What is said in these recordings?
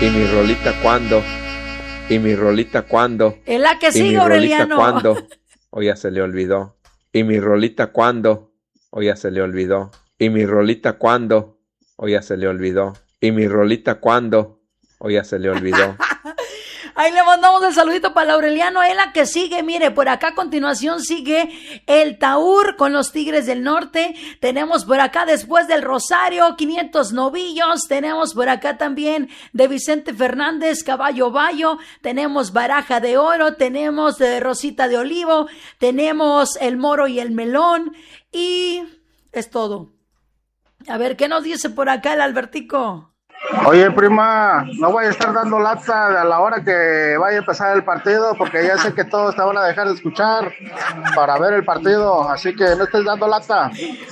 ¿Y mi rolita cuándo? ¿Y mi rolita cuándo? Es la que ¿Y sigue, mi rolita Aureliano. cuándo? ¿O ya se le olvidó? ¿Y mi rolita cuándo? ¿O ya se le olvidó? ¿Y mi rolita cuándo? ¿O ya se le olvidó? ¿Y mi rolita cuándo? ¿O ya se le olvidó? Ahí le mandamos el saludito para el Aureliano, es la que sigue. Mire, por acá a continuación sigue el Taur con los Tigres del Norte. Tenemos por acá después del Rosario 500 novillos. Tenemos por acá también de Vicente Fernández, Caballo Bayo. Tenemos Baraja de Oro. Tenemos de Rosita de Olivo. Tenemos el Moro y el Melón. Y es todo. A ver, ¿qué nos dice por acá el Albertico? Oye, prima, no voy a estar dando lata a la hora que vaya a empezar el partido, porque ya sé que todos te van a dejar de escuchar para ver el partido, así que no estés dando lata.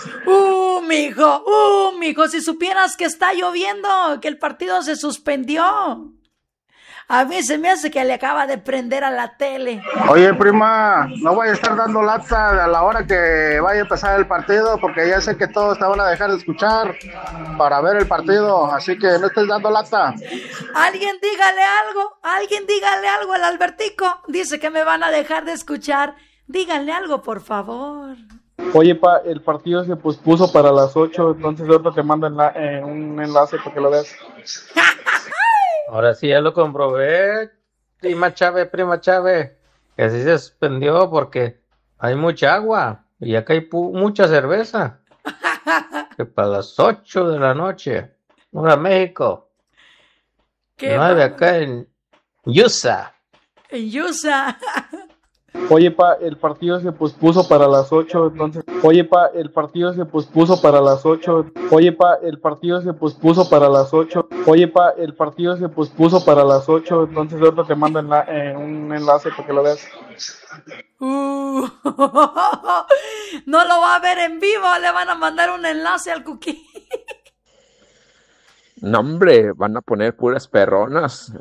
Mijo, si supieras que está lloviendo, que el partido se suspendió. A mí se me hace que le acaba de prender a la tele. Oye, prima, no voy a estar dando lata a la hora que vaya a empezar el partido, porque ya sé que todos te van a dejar de escuchar para ver el partido, así que no estés dando lata. Alguien dígale algo al Albertico. Dice que me van a dejar de escuchar. Díganle algo, por favor. Oye, el partido se pospuso para las 8, entonces ahorita te mando un enlace para que lo veas. Ahora sí ya lo comprobé, prima Chávez, que sí se suspendió porque hay mucha agua y acá hay mucha cerveza. Que para las 8 de la noche, hora México, 9 acá en USA. En USA. Oye, el partido se pospuso para las 8, entonces... el partido se pospuso para las 8. El partido se pospuso para las 8. El partido se pospuso para las 8, entonces ahorita te mando un enlace para que lo veas. No lo va a ver en vivo, le van a mandar un enlace al Cookie. No, hombre, van a poner puras perronas.